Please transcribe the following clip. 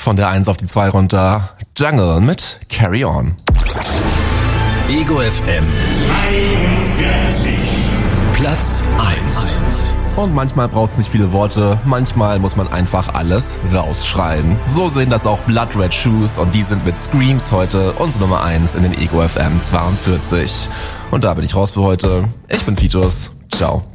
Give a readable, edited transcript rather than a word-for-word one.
von der 1 auf die 2 runter. Jungle mit Carry On. Ego FM 42. Platz 1. Und manchmal braucht es nicht viele Worte, manchmal muss man einfach alles rausschreien. So sehen das auch Blood Red Shoes und die sind mit Screams heute unsere Nummer 1 in den Ego FM 42. Und da bin ich raus für heute. Ich bin Vitus. Ciao.